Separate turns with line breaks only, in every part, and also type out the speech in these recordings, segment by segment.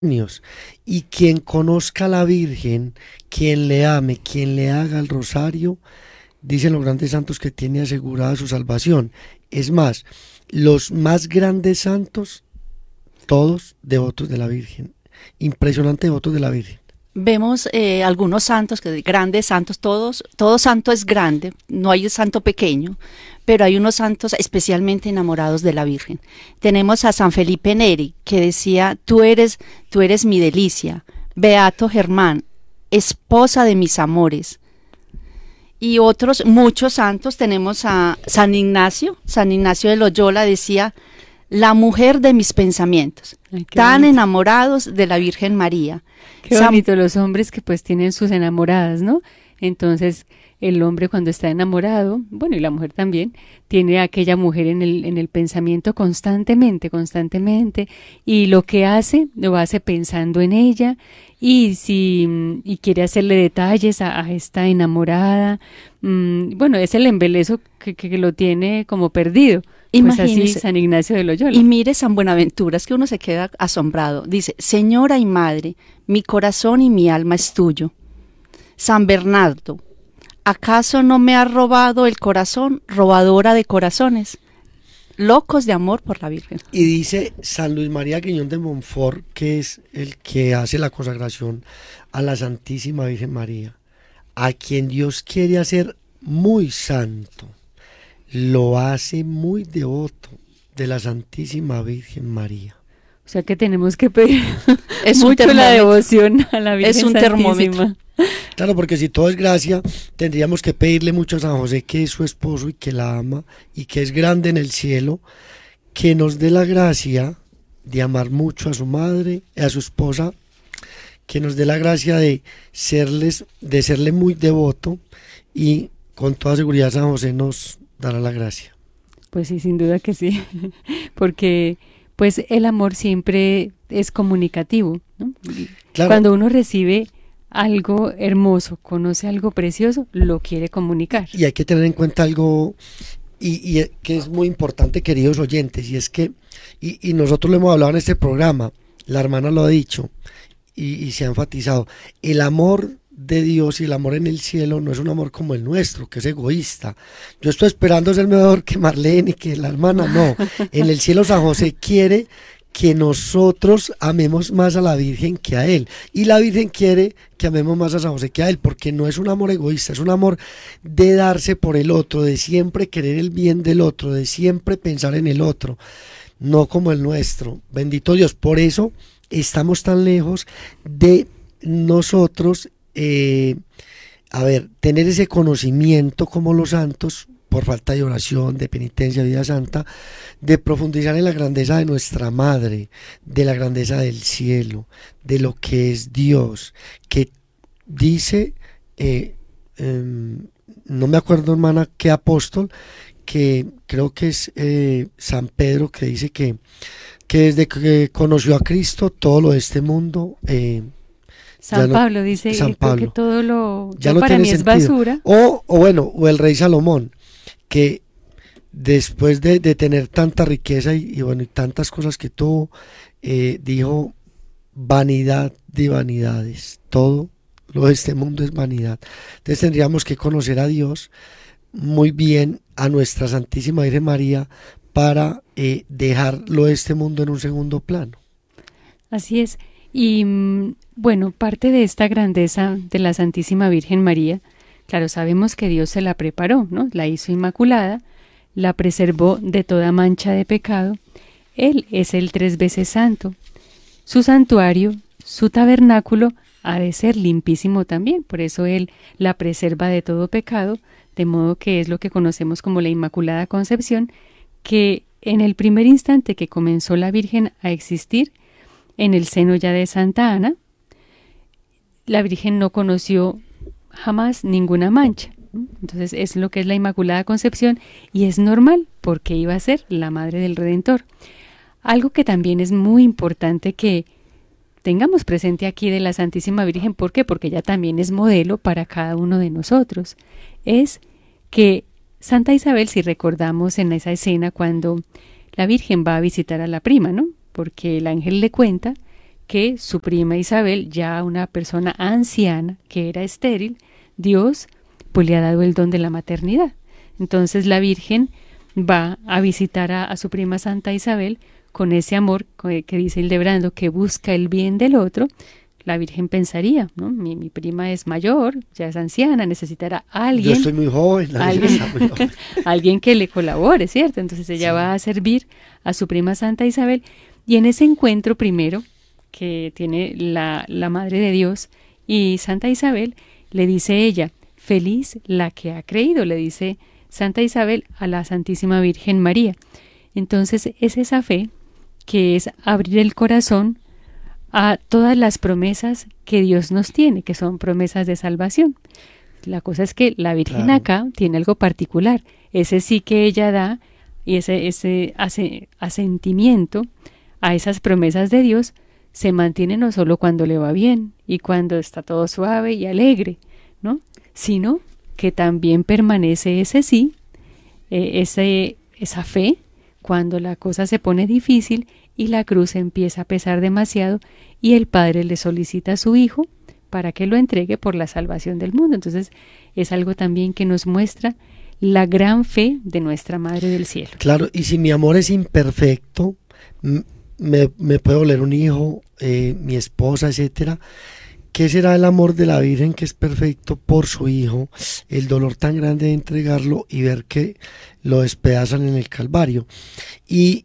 niños. Y quien conozca a la Virgen, quien le ame, quien le haga el rosario, dicen los grandes santos que tiene asegurada su salvación. Es más, los más grandes santos, todos devotos de la Virgen. Impresionante devotos de la Virgen.
Vemos algunos santos, que grandes santos, todo santo es grande, no hay santo pequeño, pero hay unos santos especialmente enamorados de la Virgen. Tenemos a San Felipe Neri, que decía, tú eres mi delicia, Beato Germán, esposa de mis amores. Y otros, muchos santos, tenemos a San Ignacio de Loyola decía, la mujer de mis pensamientos,
Ay, qué
tan
bonito.
enamorados de la Virgen María.
Qué
San
bonito los hombres que pues tienen sus enamoradas, ¿no? Entonces, el hombre cuando está enamorado, bueno, y la mujer también, tiene a aquella mujer en el pensamiento constantemente, constantemente, y lo que hace, lo hace pensando en ella, y si y quiere hacerle detalles a esta enamorada, bueno, es el embelezo que lo tiene como perdido. Pues así
Imagínese,
San Ignacio de Loyola.
y mire San Buenaventura, es que uno se queda asombrado. Dice, Señora y Madre, mi corazón y mi alma es tuyo. San Bernardo, ¿acaso no me has robado el corazón, robadora de corazones? Locos de amor por la Virgen.
Y dice San Luis María Guiñón de Montfort, que es el que hace la consagración a la Santísima Virgen María, a quien Dios quiere hacer muy santo, lo hace muy devoto de la Santísima Virgen María.
O sea que tenemos que pedir
Es un
mucho la
termómetro.
devoción a la Virgen
Es un termómetro.
Santísima.
Claro, porque si todo es gracia, tendríamos que pedirle mucho a San José, que es su esposo y que la ama y que es grande en el cielo, que nos dé la gracia de amar mucho a su madre, a su esposa, que nos dé la gracia de serle muy devoto, y con toda seguridad San José nos dará la gracia.
Pues sí, sin duda que sí, porque pues el amor siempre es comunicativo, ¿no? Y
Claro,
cuando uno recibe algo hermoso, conoce algo precioso, lo quiere comunicar.
y hay que tener en cuenta algo y que es muy importante, queridos oyentes, y es que, y nosotros lo hemos hablado en este programa, la hermana lo ha dicho, y se ha enfatizado, el amor de Dios y el amor en el cielo no es un amor como el nuestro, que es egoísta. Yo estoy esperando ser mejor que Marlene y que la hermana, no. En el cielo San José quiere que nosotros amemos más a la Virgen que a Él. Y la Virgen quiere que amemos más a San José que a Él, porque no es un amor egoísta, es un amor de darse por el otro, de siempre querer el bien del otro, de siempre pensar en el otro, no como el nuestro. Bendito Dios, por eso estamos tan lejos de nosotros, tener ese conocimiento como los santos, por falta de oración, de penitencia, vida santa, de profundizar en la grandeza de nuestra madre, de la grandeza del cielo, de lo que es Dios, que dice, no me acuerdo hermana qué apóstol, que creo que es San Pedro, que dice que desde que conoció a Cristo todo lo de este mundo,
San
no,
Pablo dice,
San
creo que
Pablo,
todo lo
ya
todo
no
para
tiene
mí es
sentido.
basura.
O bueno, o el rey Salomón, que después de tener tanta riqueza y bueno, y tantas cosas que tuvo, dijo, vanidad de vanidades, todo lo de este mundo es vanidad. Entonces tendríamos que conocer a Dios muy bien, a nuestra Santísima Virgen María, para dejar lo de este mundo en un segundo plano.
Así es. Y bueno, parte de esta grandeza de la Santísima Virgen María, claro, sabemos que Dios se la preparó, ¿no? La hizo inmaculada, la preservó de toda mancha de pecado. Él es el 3 veces santo. Su santuario, su tabernáculo, ha de ser limpísimo también, por eso Él la preserva de todo pecado, de modo que es lo que conocemos como la Inmaculada Concepción, que en el primer instante que comenzó la Virgen a existir, en el seno ya de Santa Ana, la Virgen no conoció jamás ninguna mancha. Entonces es lo que es la Inmaculada Concepción y es normal porque iba a ser la Madre del Redentor. Algo que también es muy importante que tengamos presente aquí de la Santísima Virgen, ¿por qué? Porque ella también es modelo para cada uno de nosotros. Es que Santa Isabel, si recordamos en esa escena cuando la Virgen va a visitar a la prima, ¿no? Porque el ángel le cuenta que su prima Isabel, ya una persona anciana que era estéril, Dios pues le ha dado el don de la maternidad. Entonces la Virgen va a visitar a su prima Santa Isabel con ese amor que dice Hildebrando, que busca el bien del otro. La Virgen pensaría, ¿no? Mi prima es mayor, ya es anciana, necesitará a alguien.
Yo estoy muy joven,
alguien que le colabore, ¿cierto? Entonces ella va a servir a su prima Santa Isabel, y en ese encuentro primero que tiene la Madre de Dios y Santa Isabel, le dice ella: feliz la que ha creído, le dice Santa Isabel a la Santísima Virgen María. Entonces es esa fe que es abrir el corazón a todas las promesas que Dios nos tiene, que son promesas de salvación. La cosa es que la Virgen acá tiene algo particular, ese sí que ella da, y ese asentimiento a esas promesas de Dios se mantiene no solo cuando le va bien y cuando está todo suave y alegre, ¿no? Sino que también permanece ese sí, esa fe, cuando la cosa se pone difícil y la cruz empieza a pesar demasiado y el Padre le solicita a su Hijo para que lo entregue por la salvación del mundo. Entonces es algo también que nos muestra la gran fe de nuestra Madre del Cielo.
Claro, y si mi amor es imperfecto, me puede doler un hijo, mi esposa, etcétera. ¿Qué será el amor de la Virgen, que es perfecto, por su Hijo? El dolor tan grande de entregarlo y ver que lo despedazan en el Calvario. Y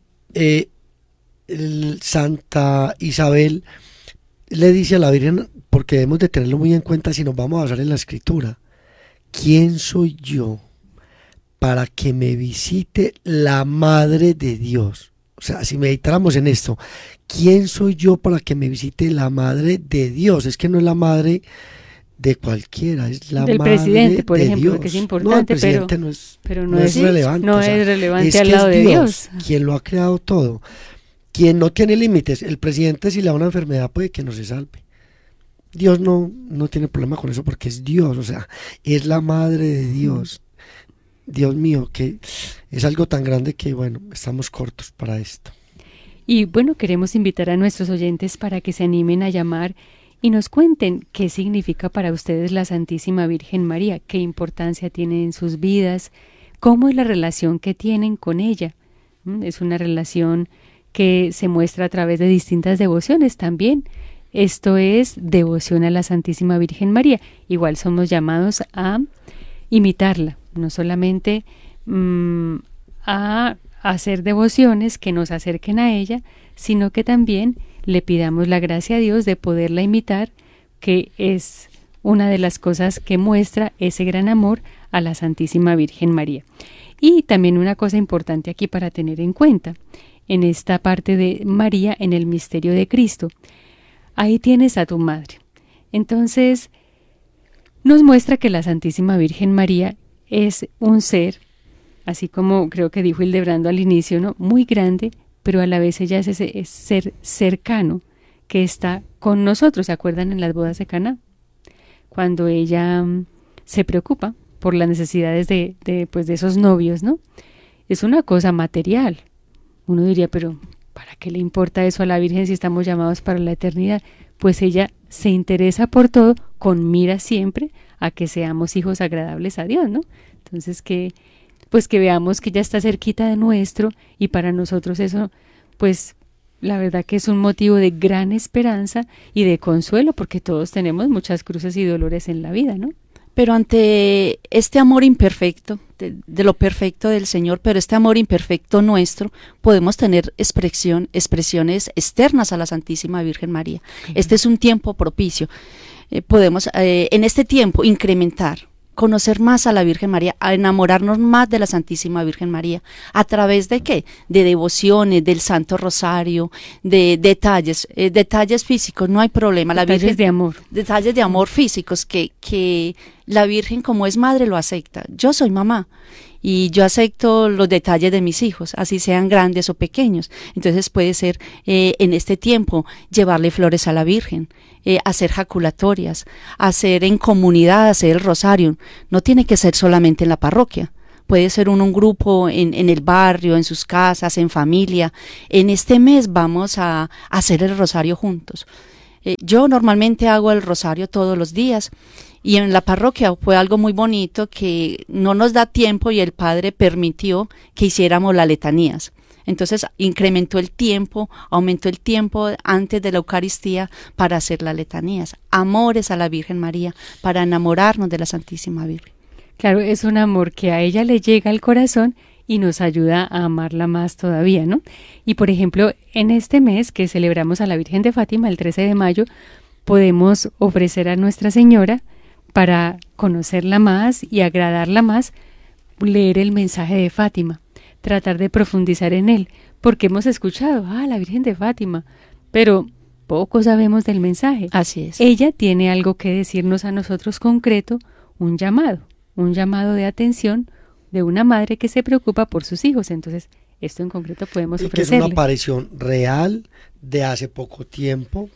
Santa Isabel le dice a la Virgen, porque debemos de tenerlo muy en cuenta si nos vamos a basar en la Escritura: ¿quién soy yo para que me visite la Madre de Dios? O sea, si meditáramos en esto, ¿quién soy yo para que me visite la Madre de Dios? Es que no es la madre de cualquiera, es la
del
Madre
presidente, por ejemplo,
Dios.
Que es importante,
no, el presidente no es relevante.
No,
o sea,
es relevante
es
al lado de Dios.
Quien lo ha creado todo, quien no tiene límites. El presidente, si le da una enfermedad, puede que no se salve. Dios no tiene problema con eso, porque es Dios, o sea, es la Madre de Dios. Dios mío, que es algo tan grande que, bueno, estamos cortos para esto.
Y bueno, queremos invitar a nuestros oyentes para que se animen a llamar y nos cuenten qué significa para ustedes la Santísima Virgen María, qué importancia tiene en sus vidas, cómo es la relación que tienen con ella. Es una relación que se muestra a través de distintas devociones también. Esto es devoción a la Santísima Virgen María. Igual somos llamados a imitarla, no solamente a hacer devociones que nos acerquen a ella, sino que también le pidamos la gracia a Dios de poderla imitar, que es una de las cosas que muestra ese gran amor a la Santísima Virgen María. Y también una cosa importante aquí para tener en cuenta, en esta parte de María en el misterio de Cristo, ahí tienes a tu madre. Entonces nos muestra que la Santísima Virgen María es un ser, así como creo que dijo Hildebrando al inicio, ¿no?, muy grande, pero a la vez ella es ese ser cercano que está con nosotros. ¿Se acuerdan en las bodas de Caná? Cuando ella se preocupa por las necesidades de esos novios, ¿no? Es una cosa material. Uno diría, pero ¿para qué le importa eso a la Virgen si estamos llamados para la eternidad? Pues ella se interesa por todo, con mira siempre a que seamos hijos agradables a Dios, ¿no? Entonces que veamos que ella está cerquita de nuestro, y para nosotros eso, pues la verdad que es un motivo de gran esperanza y de consuelo, porque todos tenemos muchas cruces y dolores en la vida, ¿no?
Pero ante este amor imperfecto, de lo perfecto del Señor, pero este amor imperfecto nuestro, podemos tener expresiones externas a la Santísima Virgen María. Este es un tiempo propicio. Podemos en este tiempo incrementar, conocer más a la Virgen María, a enamorarnos más de la Santísima Virgen María. ¿A través de qué? De devociones, del Santo Rosario, de detalles físicos, no hay problema.
Detalles
la Virgen,
de amor.
Detalles de amor físicos que la Virgen, como es madre, lo acepta. Yo soy mamá y yo acepto los detalles de mis hijos, así sean grandes o pequeños. Entonces puede ser en este tiempo llevarle flores a la Virgen, hacer jaculatorias, hacer en comunidad, hacer el rosario. No tiene que ser solamente en la parroquia. puede ser un grupo en el barrio, en sus casas, en familia. En este mes vamos a hacer el rosario juntos. Yo normalmente hago el rosario todos los días y en la parroquia fue algo muy bonito que no nos da tiempo y el padre permitió que hiciéramos las letanías. Entonces incrementó el tiempo, aumentó el tiempo antes de la Eucaristía para hacer las letanías. Amores a la Virgen María, para enamorarnos de la Santísima Virgen.
Claro, es un amor que a ella le llega al corazón y nos ayuda a amarla más todavía, ¿no? Y por ejemplo, en este mes que celebramos a la Virgen de Fátima, el 13 de mayo, podemos ofrecer a Nuestra Señora, para conocerla más y agradarla más, leer el mensaje de Fátima, tratar de profundizar en él, porque hemos escuchado, la Virgen de Fátima, pero poco sabemos del mensaje.
Así es.
Ella tiene algo que decirnos a nosotros concreto, un llamado de atención de una madre que se preocupa por sus hijos. Entonces, esto en concreto podemos ofrecerle.
Que es una aparición real de hace poco tiempo,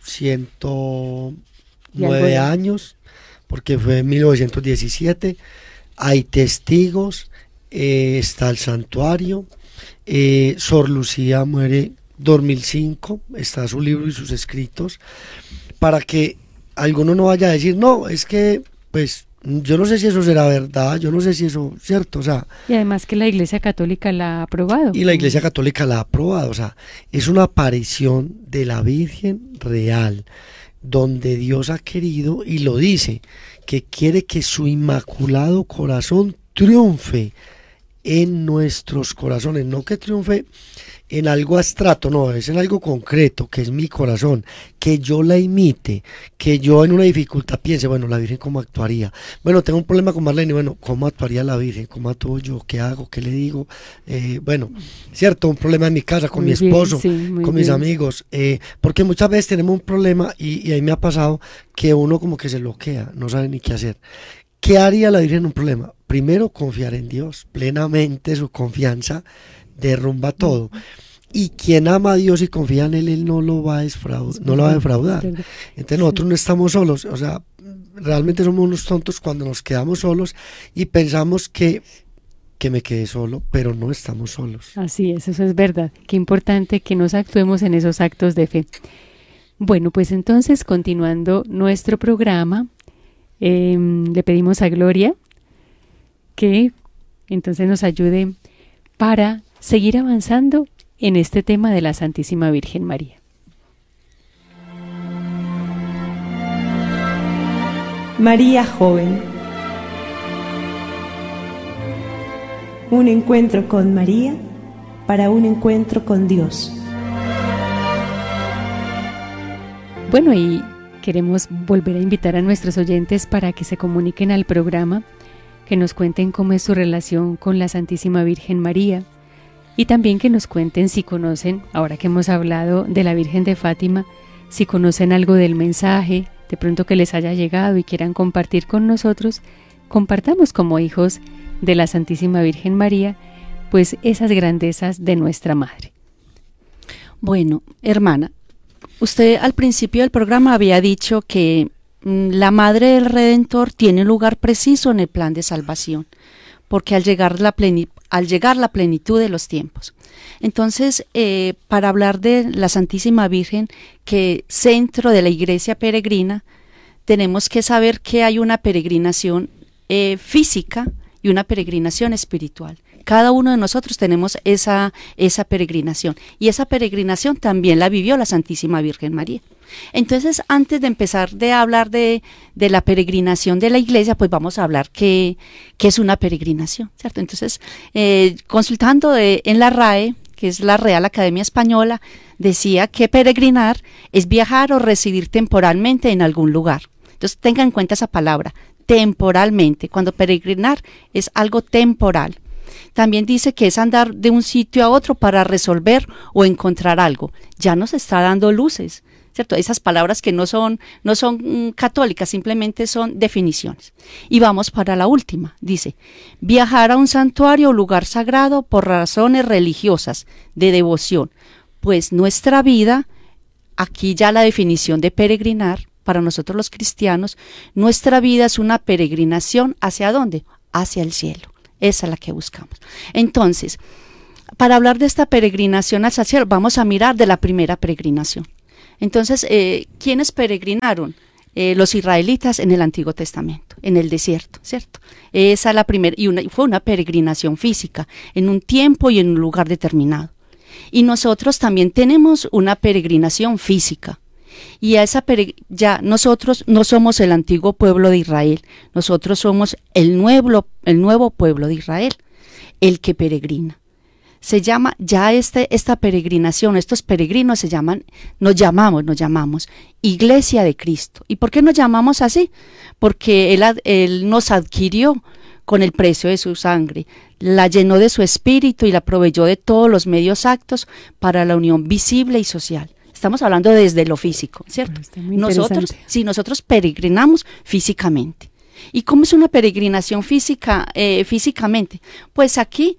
109 años, porque fue en 1917. Hay testigos, está el santuario. Sor Lucía muere 2005, está su libro y sus escritos, para que alguno no vaya a decir, no, es que, pues, yo no sé si eso será verdad, yo no sé si eso es cierto, o sea.
Y además que la Iglesia Católica la ha aprobado.
Y la Iglesia Católica la ha aprobado, o sea, es una aparición de la Virgen real, donde Dios ha querido, y lo dice, que quiere que su inmaculado corazón triunfe en nuestros corazones, no que triunfe en algo abstracto, no, es en algo concreto, que es mi corazón, que yo la imite, que yo en una dificultad piense, bueno, la Virgen cómo actuaría, bueno, tengo un problema con Marlene, bueno, cómo actuaría la Virgen, cómo actúo yo, qué hago, qué le digo, bueno, cierto, un problema en mi casa, con mi esposo, con mis amigos, porque muchas veces tenemos un problema y ahí me ha pasado que uno como que se bloquea, no sabe ni qué hacer. ¿Qué haría la Virgen en un problema? Primero, confiar en Dios, plenamente su confianza derrumba todo. Y quien ama a Dios y confía en Él no lo va a defraudar. Entonces nosotros no estamos solos, o sea, realmente somos unos tontos cuando nos quedamos solos y pensamos que me quedé solo, pero no estamos solos.
Así es, eso es verdad. Qué importante que nos actuemos en esos actos de fe. Bueno, pues entonces, continuando nuestro programa, le pedimos a Gloria que entonces nos ayude para seguir avanzando en este tema de la Santísima Virgen María.
María joven. Un encuentro con María para un encuentro con Dios.
Bueno, y queremos volver a invitar a nuestros oyentes para que se comuniquen al programa, que nos cuenten cómo es su relación con la Santísima Virgen María y también que nos cuenten si conocen, ahora que hemos hablado de la Virgen de Fátima, si conocen algo del mensaje, de pronto que les haya llegado y quieran compartir con nosotros. Compartamos como hijos de la Santísima Virgen María, pues esas grandezas de nuestra Madre.
Bueno, hermana, usted al principio del programa había dicho que la Madre del Redentor tiene un lugar preciso en el plan de salvación, porque al llegar la plenitud de los tiempos. Entonces, para hablar de la Santísima Virgen, que centro de la Iglesia peregrina, tenemos que saber que hay una peregrinación física y una peregrinación espiritual. Cada uno de nosotros tenemos esa peregrinación, y esa peregrinación también la vivió la Santísima Virgen María. Entonces, antes de empezar de hablar de la peregrinación de la Iglesia, pues vamos a hablar qué es una peregrinación, ¿cierto? Entonces, consultando en la RAE, que es la Real Academia Española, decía que peregrinar es viajar o residir temporalmente en algún lugar. Entonces, tengan en cuenta esa palabra, temporalmente. Cuando peregrinar es algo temporal. También dice que es andar de un sitio a otro para resolver o encontrar algo. Ya nos está dando luces, ¿cierto? Esas palabras que no son católicas, simplemente son definiciones. Y vamos para la última. Dice, viajar a un santuario o lugar sagrado por razones religiosas, de devoción. Pues nuestra vida, aquí ya la definición de peregrinar, para nosotros los cristianos, nuestra vida es una peregrinación. ¿Hacia dónde? Hacia el cielo. esa es la que buscamos. Entonces, para hablar de esta peregrinación al cielo, vamos a mirar de la primera peregrinación. Entonces, ¿quiénes peregrinaron? Los israelitas en el Antiguo Testamento, en el desierto, ¿cierto? Esa es la primera, fue una peregrinación física, en un tiempo y en un lugar determinado. Y nosotros también tenemos una peregrinación física. Y a esa ya nosotros no somos el antiguo pueblo de Israel, nosotros somos el nuevo pueblo de Israel, el que peregrina. Se llama ya esta peregrinación, estos peregrinos nos llamamos Iglesia de Cristo. ¿Y por qué nos llamamos así? Porque Él nos adquirió con el precio de su sangre, la llenó de su espíritu y la proveyó de todos los medios aptos para la unión visible y social. Estamos hablando desde lo físico, ¿cierto? Nosotros peregrinamos físicamente. ¿Y cómo es una peregrinación físicamente? Pues aquí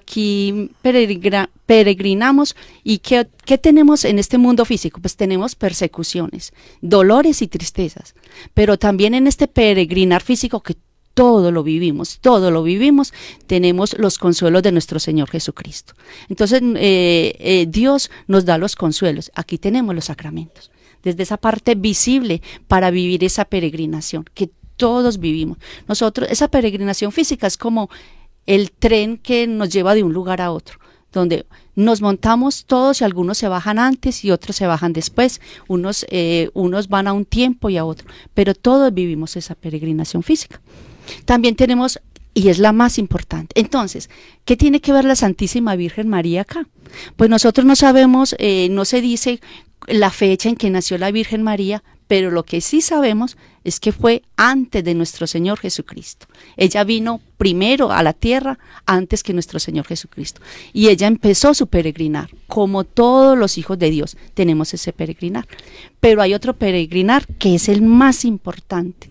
peregrinamos. ¿Y qué tenemos en este mundo físico? Pues tenemos persecuciones, dolores y tristezas, pero también en este peregrinar físico que todo lo vivimos, tenemos los consuelos de nuestro Señor Jesucristo. Entonces Dios nos da los consuelos, aquí tenemos los sacramentos, desde esa parte visible para vivir esa peregrinación que todos vivimos. Nosotros, esa peregrinación física es como el tren que nos lleva de un lugar a otro, donde nos montamos todos y algunos se bajan antes y otros se bajan después, unos van a un tiempo y a otro, pero todos vivimos esa peregrinación física. También tenemos, y es la más importante, entonces, ¿qué tiene que ver la Santísima Virgen María acá? Pues nosotros no sabemos, no se dice la fecha en que nació la Virgen María, pero lo que sí sabemos es que fue antes de nuestro Señor Jesucristo. Ella vino primero a la tierra antes que nuestro Señor Jesucristo. Y ella empezó su peregrinar, como todos los hijos de Dios tenemos ese peregrinar. Pero hay otro peregrinar que es el más importante,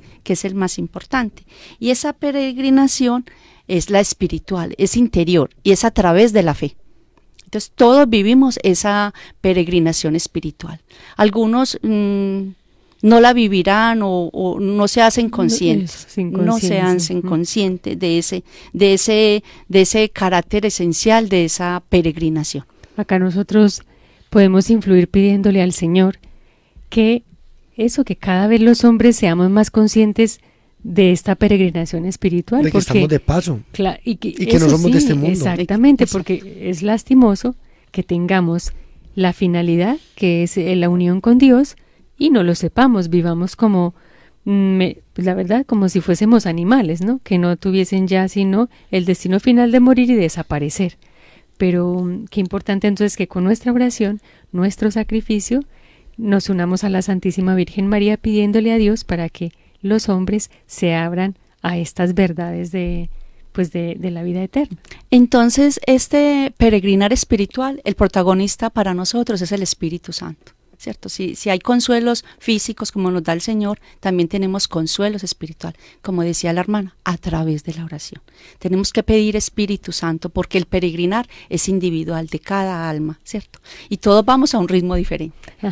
Y esa peregrinación es la espiritual, es interior y es a través de la fe. Entonces todos vivimos esa peregrinación espiritual. Algunos no la vivirán o no se hacen conscientes, no se hacen conscientes de ese carácter esencial de esa peregrinación.
Acá nosotros podemos influir pidiéndole al Señor que cada vez los hombres seamos más conscientes de esta peregrinación espiritual.
De que estamos de paso
y que
no somos de este mundo.
Exactamente, porque es lastimoso que tengamos la finalidad que es la unión con Dios y no lo sepamos, vivamos como, la verdad, como si fuésemos animales, ¿no? Que no tuviesen ya sino el destino final de morir y desaparecer. Pero qué importante entonces que con nuestra oración, nuestro sacrificio, nos unamos a la Santísima Virgen María pidiéndole a Dios para que los hombres se abran a estas verdades de la vida eterna.
Entonces, este peregrinar espiritual, el protagonista para nosotros es el Espíritu Santo, ¿cierto? Si hay consuelos físicos como nos da el Señor, también tenemos consuelos espirituales, como decía la hermana, a través de la oración. Tenemos que pedir Espíritu Santo porque el peregrinar es individual de cada alma, ¿cierto? Y todos vamos a un ritmo diferente,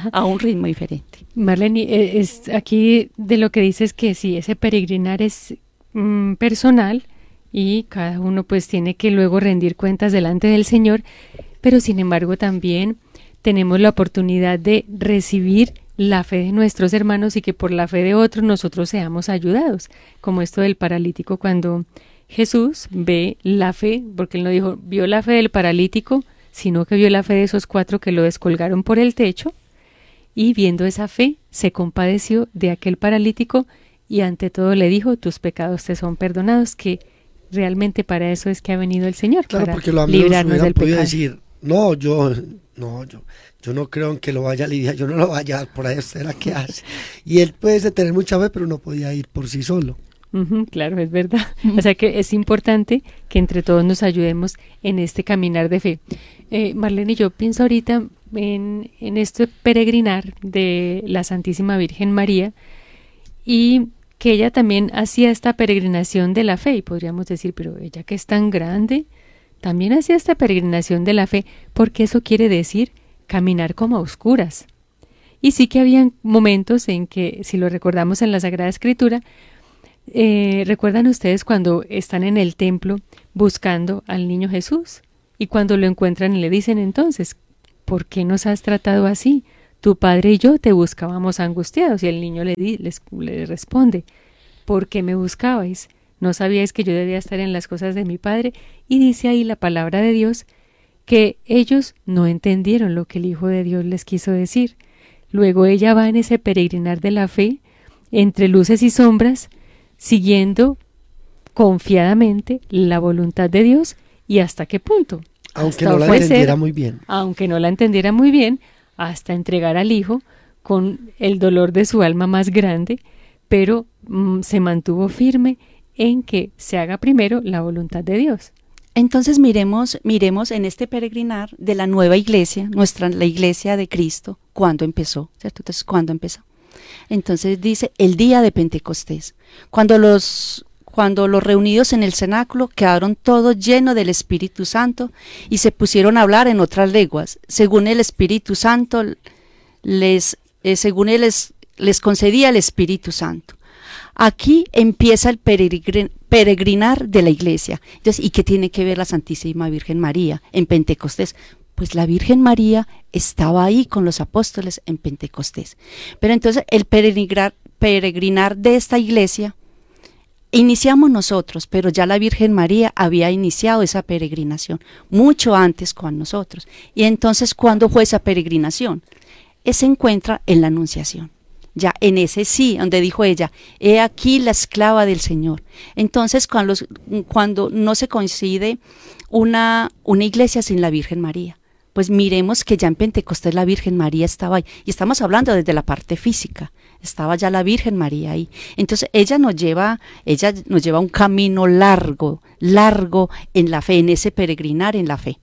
Marlene, es aquí de lo que dices que sí, ese peregrinar es personal y cada uno pues tiene que luego rendir cuentas delante del Señor, pero sin embargo también tenemos la oportunidad de recibir la fe de nuestros hermanos y que por la fe de otros nosotros seamos ayudados, como esto del paralítico cuando Jesús ve la fe, porque él no vio la fe del paralítico, sino que vio la fe de esos 4 que lo descolgaron por el techo, y viendo esa fe se compadeció de aquel paralítico y ante todo le dijo, tus pecados te son perdonados, que realmente para eso es que ha venido el Señor,
claro,
para
porque los
librarnos del pecado.
Decir, yo no creo en que lo vaya a aliviar, yo no lo vaya a dar por ahí, ¿será que hace? Y él puede tener mucha fe, pero no podía ir por sí solo.
Claro, es verdad. O sea que es importante que entre todos nos ayudemos en este caminar de fe. Marlene, yo pienso ahorita en este peregrinar de la Santísima Virgen María y que ella también hacía esta peregrinación de la fe y podríamos decir, pero ella que es tan grande, también hacía esta peregrinación de la fe, porque eso quiere decir caminar como a oscuras. Y sí que habían momentos en que, si lo recordamos en la Sagrada Escritura, ¿Recuerdan ustedes cuando están en el templo buscando al niño Jesús? Y cuando lo encuentran y le dicen entonces, ¿por qué nos has tratado así? Tu padre y yo te buscábamos angustiados. Y el niño le responde, ¿por qué me buscabais? ¿No sabíais que yo debía estar en las cosas de mi padre? Y dice ahí la palabra de Dios que ellos no entendieron lo que el Hijo de Dios les quiso decir. Luego ella va en ese peregrinar de la fe, entre luces y sombras, siguiendo confiadamente la voluntad de Dios. ¿Y hasta qué punto?
Aunque
Hasta
no la entendiera muy bien.
Aunque no la entendiera muy bien, hasta entregar al Hijo con el dolor de su alma más grande, pero se mantuvo firme en que se haga primero la voluntad de Dios.
Entonces miremos en este peregrinar de la nueva iglesia, la iglesia de Cristo, ¿cuándo empezó? ¿Cierto? Entonces, ¿cuándo empezó? Entonces dice el día de Pentecostés, cuando los reunidos en el cenáculo quedaron todos llenos del Espíritu Santo y se pusieron a hablar en otras lenguas, según el Espíritu Santo les concedía el Espíritu Santo. Aquí empieza el peregrinar de la iglesia. Entonces, ¿y qué tiene que ver la Santísima Virgen María en Pentecostés? Pues la Virgen María estaba ahí con los apóstoles en Pentecostés. Pero entonces el peregrinar de esta iglesia iniciamos nosotros, pero ya la Virgen María había iniciado esa peregrinación mucho antes con nosotros. Y entonces, ¿cuándo fue esa peregrinación? Se encuentra en la Anunciación. Ya en ese sí, donde dijo ella, he aquí la esclava del Señor. Entonces, cuando no se coincide una iglesia sin la Virgen María, pues miremos que ya en Pentecostés la Virgen María estaba ahí. Y estamos hablando desde la parte física, estaba ya la Virgen María ahí. Entonces, ella nos lleva un camino largo en la fe, en ese peregrinar en la fe.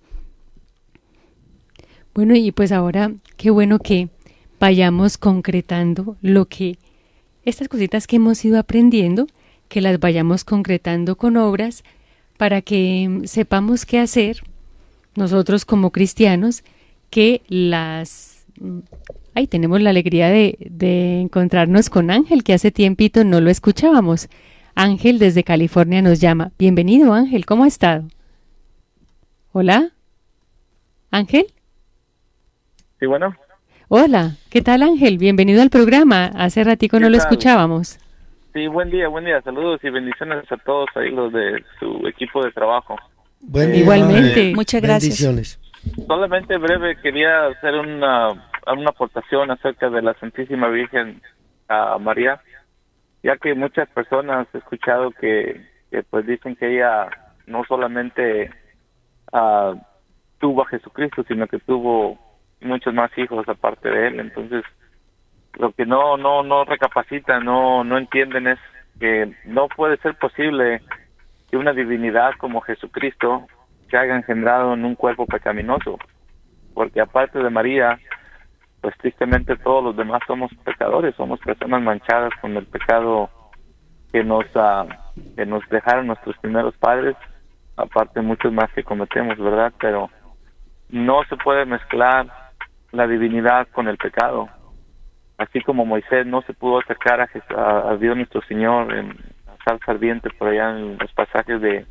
Bueno, y pues ahora, qué bueno que vayamos concretando estas cositas que hemos ido aprendiendo, que las vayamos concretando con obras para que sepamos qué hacer nosotros como cristianos, que tenemos la alegría de encontrarnos con Ángel, que hace tiempito no lo escuchábamos. Ángel desde California nos llama. Bienvenido, Ángel, ¿cómo ha estado? ¿Hola? ¿Ángel?
Sí, bueno.
Hola, ¿qué tal, Ángel? Bienvenido al programa. Hace ratico no lo escuchábamos.
Sí, buen día. Saludos y bendiciones a todos ahí los de su equipo de trabajo.
Buen día,
igualmente.
Muchas gracias.
Bendiciones.
Solamente breve quería hacer una aportación acerca de la Santísima Virgen María, ya que muchas personas he escuchado que pues dicen que ella no solamente tuvo a Jesucristo, sino que tuvo muchos más hijos aparte de él. Entonces, lo que no recapacitan, no entienden es que no puede ser posible que una divinidad como Jesucristo se haya engendrado en un cuerpo pecaminoso, porque aparte de María, pues tristemente todos los demás somos pecadores, somos personas manchadas con el pecado que nos dejaron nuestros primeros padres, aparte muchos más que cometemos, ¿verdad? Pero no se puede mezclar la divinidad con el pecado. Así como Moisés no se pudo acercar a Dios nuestro Señor en la zarza ardiente por allá en los pasajes de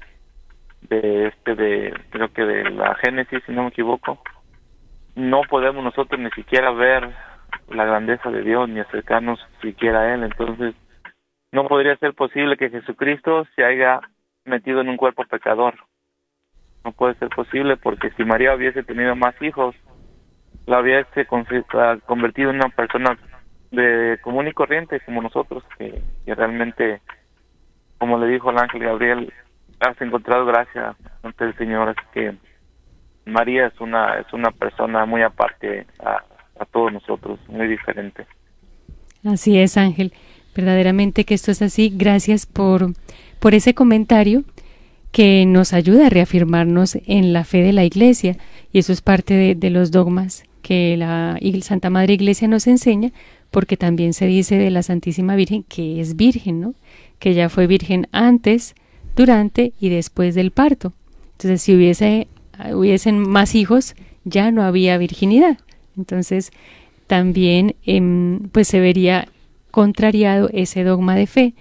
creo que de la Génesis, si no me equivoco, no podemos nosotros ni siquiera ver la grandeza de Dios ni acercarnos siquiera a él. Entonces no podría ser posible que Jesucristo se haya metido en un cuerpo pecador. No puede ser posible, porque si María hubiese tenido más hijos, la hubiese convertido en una persona de común y corriente como nosotros, que realmente, como le dijo el ángel Gabriel, has encontrado gracia ante el Señor. Así que María es una persona muy aparte a todos nosotros, muy diferente.
Así es, Ángel. Verdaderamente que esto es así. Gracias por ese comentario que nos ayuda a reafirmarnos en la fe de la Iglesia, y eso es parte de los dogmas que la Santa Madre Iglesia nos enseña, porque también se dice de la Santísima Virgen que es virgen, ¿no? Que ella fue virgen antes, durante y después del parto. Entonces, si hubiesen más hijos, ya no había virginidad. Entonces, también pues se vería contrariado ese dogma de fe.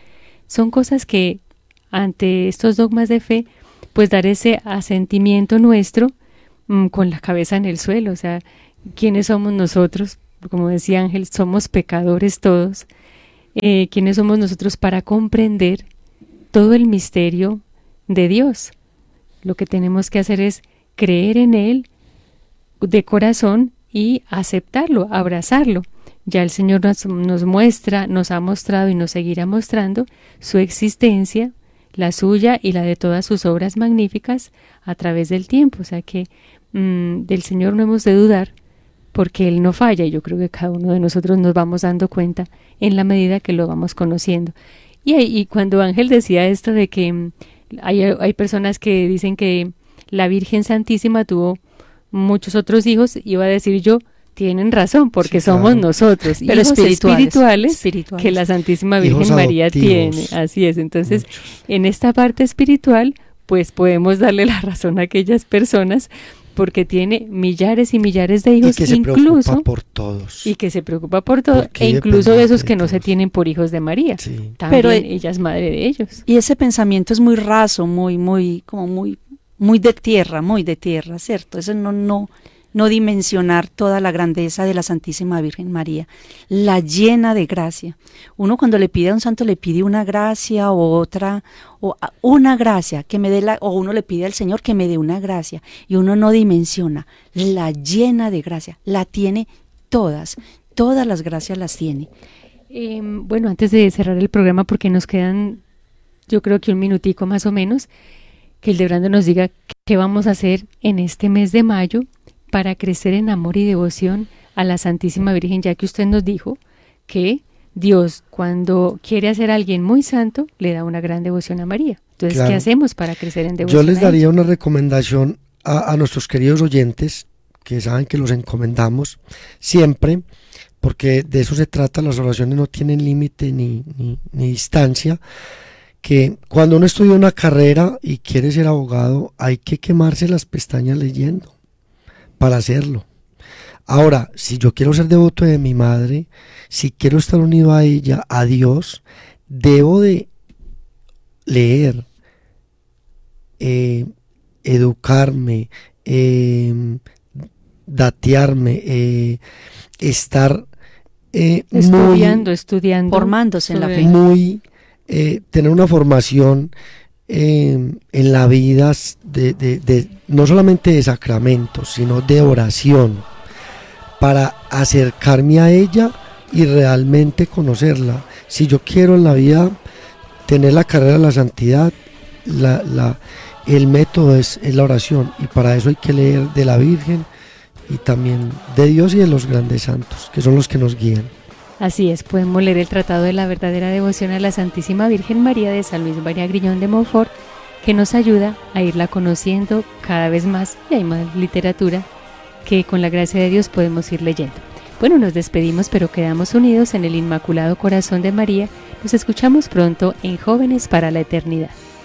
son cosas que ante estos dogmas de fe, pues dar ese asentimiento nuestro con la cabeza en el suelo. O sea, ¿quiénes somos nosotros? Como decía Ángel, somos pecadores todos. ¿Quiénes somos nosotros para comprender todo el misterio de Dios? Lo que tenemos que hacer es creer en Él de corazón y aceptarlo, abrazarlo. Ya el Señor nos muestra, nos ha mostrado y nos seguirá mostrando su existencia, la suya y la de todas sus obras magníficas a través del tiempo. O sea que del Señor no hemos de dudar, porque Él no falla, y yo creo que cada uno de nosotros nos vamos dando cuenta en la medida que lo vamos conociendo. Y cuando Ángel decía esto de que hay personas que dicen que la Virgen Santísima tuvo muchos otros hijos, iba a decir yo, tienen razón, porque
Sí,
somos
claro.
nosotros,
Pero
hijos espirituales que la Santísima Virgen
Hijos
María
adoptivos.
tiene. Así es, entonces
Muchos.
en esta parte espiritual, pues podemos darle la razón a aquellas personas, porque tiene millares y millares de
Y
hijos,
que se
incluso,
preocupa por todos.
y que se preocupa por todo,
Porque
e
ella
incluso de
depende
esos
de
que no se
todos.
tienen por hijos de María.
Sí.
También
Pero,
ella es madre de ellos.
Y ese pensamiento es muy raso, muy de tierra, ¿cierto? Eso no dimensionar toda la grandeza de la Santísima Virgen María, la llena de gracia. Uno cuando le pide a un santo le pide una gracia o otra, una gracia que me dé o uno le pide al Señor que me dé una gracia, y uno no dimensiona la llena de gracia, la tiene todas las gracias las tiene.
Bueno, antes de cerrar el programa, porque nos quedan, yo creo que un minutico más o menos, que Hildebrando nos diga qué vamos a hacer en este mes de mayo para crecer en amor y devoción a la Santísima Virgen, ya que usted nos dijo que Dios, cuando quiere hacer a alguien muy santo, le da una gran devoción a María. Entonces,
Claro.
¿qué hacemos para crecer en devoción?
Yo les
a ella?
daría una recomendación a nuestros queridos oyentes, que saben que los encomendamos siempre, porque de eso se trata. Las oraciones no tienen límite ni distancia, que cuando uno estudia una carrera y quiere ser abogado, hay que quemarse las pestañas leyendo para hacerlo. Ahora, si yo quiero ser devoto de mi madre, si quiero estar unido a ella, a Dios, debo de leer, educarme, datearme, estar
Estudiando,
Formándose en la
sobre-
fe.
muy tener una formación en la vida no solamente de sacramentos, sino de oración, para acercarme a ella y realmente conocerla. Si yo quiero en la vida tener la carrera de la santidad, el método es la oración, y para eso hay que leer de la Virgen y también de Dios y de los grandes santos, que son los que nos guían.
Así es, podemos leer el Tratado de la Verdadera Devoción a la Santísima Virgen María de San Luis María Griñón de Montfort, que nos ayuda a irla conociendo cada vez más, y hay más literatura que con la gracia de Dios podemos ir leyendo. Bueno, nos despedimos, pero quedamos unidos en el Inmaculado Corazón de María. Nos escuchamos pronto en Jóvenes para la Eternidad.